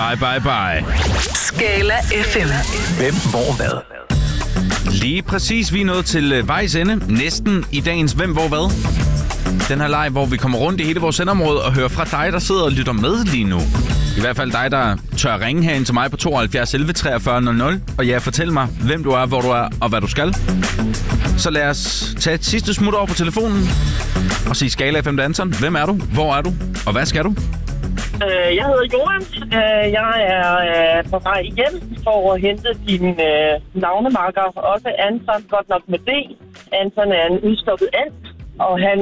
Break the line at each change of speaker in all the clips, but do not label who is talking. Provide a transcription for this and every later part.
Bye, bye, bye.
Skala FM.
Hvem, hvor, hvad?
Lige præcis, vi er nået til vejs ende. Næsten i dagens Hvem, hvor, hvad? Den her leg, hvor vi kommer rundt i hele vores sendområde og hører fra dig, der sidder og lytter med lige nu. I hvert fald dig, der tør ringe herind til mig på 72 11 43 00. Og ja, fortæl mig, hvem du er, hvor du er og hvad du skal. Så lad os tage et sidste smut over på telefonen og sige Skala FM Anton. Hvem er du? Hvor er du? Og hvad skal du?
Jeg hedder Johan. Jeg er på vej hjem for at hente din navnemarker. Også Anton, godt nok med D. Anton er en udstoppet and, og han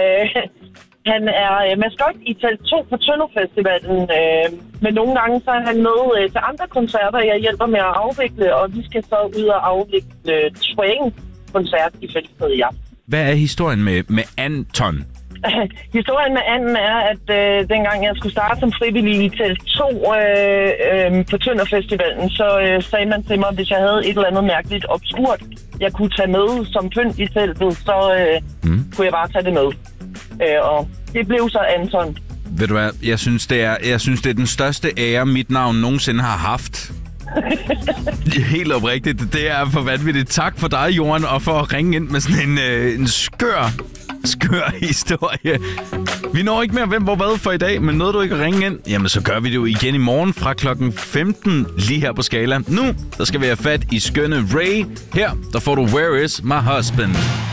er maskot i telt 2 på Tønder Festivalen. Men nogle gange så er han med til andre koncerter, jeg hjælper med at afvikle, og vi skal så ud og afvikle Twang-koncert i Fællesstedet i aften.
Hvad er historien med Anton?
Historien med anden er, at dengang jeg skulle starte som frivillig i telt 2 på Tønder Festivalen, så sagde man til mig, at hvis jeg havde et eller andet mærkeligt obskurt, jeg kunne tage med som pynt i teltet, så kunne jeg bare tage det med. Og det blev så Anton.
Ved du hvad, jeg synes, det er den største ære, mit navn nogensinde har haft. Helt oprigtigt. Det er for vanvittigt. Tak for dig, Johan, og for at ringe ind med sådan en skør historie. Vi når ikke mere Hvem, hvor, hvad for i dag, men nåede du ikke at ringe ind? Jamen, så gør vi det jo igen i morgen fra klokken 15 lige her på Skala. Nu, der skal vi have fat i skønne Ray. Her, der får du Where Is My Husband.